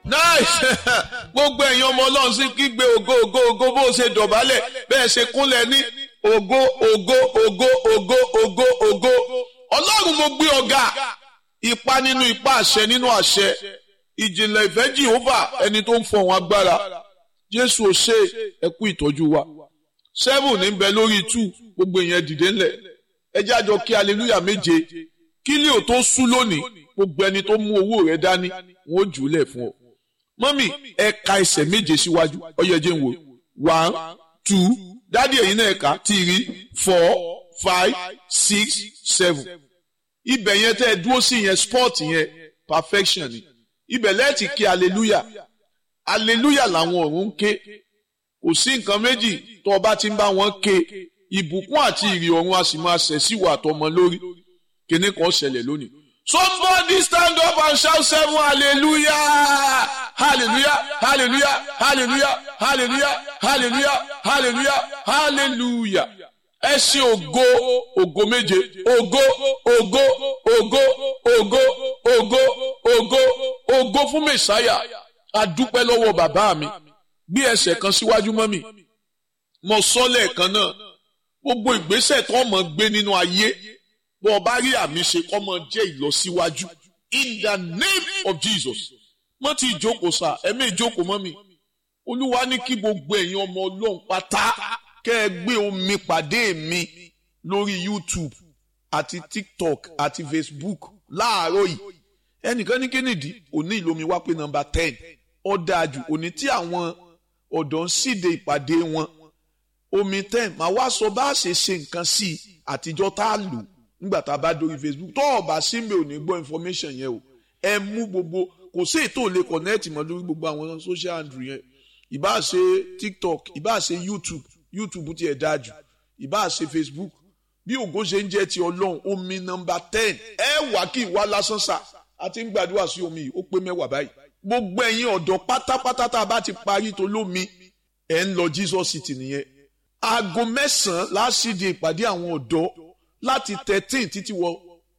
nice gbogbo ẹ̀yin ọmọ ọlọ́run sí kígbe ògo ògo ògo bó ṣe dọ̀bálẹ̀ bẹ́ẹ̀ ṣe kúnlẹ̀ ní ògo ògo ògo ògo ògo ògo ọlọ́run mo gbé ọ̀gá ipa nínú ipa àṣẹ nínú àṣẹ ìjìnlẹ̀ ìfẹ́ Jehovah ẹni tó ń fọ̀hún agbára Jésù ò ṣe ẹkú ìtọ́jú wa 7 ní bẹ lórí 2 gbogbo ìyẹn dìde ńlẹ̀ ẹ jẹ́ àjọ kí hallelujah méje kí lè ò tó sú lónìí gbogbo ẹni tó mú owó rẹ dání wọn ó jùlẹ̀ fún ọ mọ́mì ẹ ka ẹsẹ̀ méje síwájú ọyẹ jẹ́ n wò 1 2 dádì ẹ̀yin náà ẹ̀ka 3 4 5 6 7 ibẹ̀ yẹn tẹ́ ẹ dúró sí yẹn sport yẹn perfection ni ibẹ̀ lẹ́ẹ̀tì kí hallelujah hallelujah làwọn ọ̀run ń ké kò sí nǹkan méjì tó o bá ti ń bá wọn ké ìbùkún àti ìrì ọ̀run a sì máa ṣẹ̀ sí ìwà àtọmọ lórí kíní kan ṣẹlẹ̀ lónìí. Somebody stand up and shout 7 hallelujah hallelujah hallelujah hallelujah hallelujah hallelujah hallelujah hallelujah ẹ ṣe ògo ògo méje ògo ògo ògo ògo ògo ògo ògo fún mẹsáyà adúpẹ́ lọ́wọ́ bàbá mi bí ẹsẹ̀ kan síwájú mọ́ mi mo sọ lẹ́ẹ̀kan náà gbogbo ìgbésẹ̀ tó mọ̀ gbé nínú ayé bó o bá rí àmì ṣe kọ́ mọ jẹ́ ìlọsíwájú in the name of Jesus mọ́ ti ìjókòó sá ẹ̀mí ìjókòó mọ́ mi olúwa ní kí gbogbo ẹ̀yin ọmọ ọlọ́run pátá kẹ́ ẹ gbé omi pàdé mi lórí YouTube àti TikTok àti Facebook láàárọ̀ yìí ẹnìkan ní kínìdí òní ìlómi wá pé nọ́mbà 10 ó dájú òní tí àwọn ọ̀dọ́ ń síde ìpàdé wọn omi 10 màá wá sọ bá a ṣe ṣe nǹkan sí àtijọ́ tá a lò nígbà tá a bá dórí Facebook tó o bá sí mi ò ní gbọ́ information yẹn o ẹ mú gbogbo kò sí ètò lè connect mọ́ lórí gbogbo àwọn social handle yẹn ìbá ṣe TikTok ìbá ṣe YouTube tí ẹ dájú ìbá ṣe Facebook bí ògo ṣe ń jẹ́ ti ọlọ́run omi nọ́mbà 10 ẹ wà kí ìwà lásán sà àti ń gbàdúrà sí omi yìí ó pé 10 báyìí gbogbo ẹ̀yin ọ̀dọ́ pátápátá tá a bá ti parí tó lómi ẹ̀ ń lọ Jesus City nìyẹn aago 9 láṣìdí ìpàdé àwọn ọ̀dọ́ láti 13 títí wọ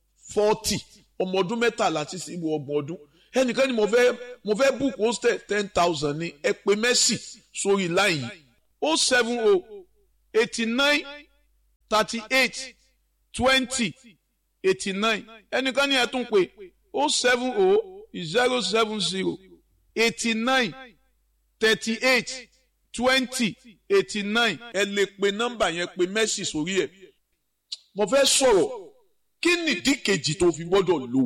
40 ọmọ ọdún 13 títí wọ 30 ọdún ẹnìkan ni mo fẹ́ book hostel 10,000 ní ẹ pè Mercy sórí line yìí 070 89 38 20 89 ẹnìkan ni ẹ tún pè 070 070 89 38 20 89 ẹ lè pe nọ́mbà yẹn pè Mercy sórí ẹ̀ mo fẹ́ sọ̀rọ̀ kí nìdí kejì tó fi gbọ́dọ̀ lò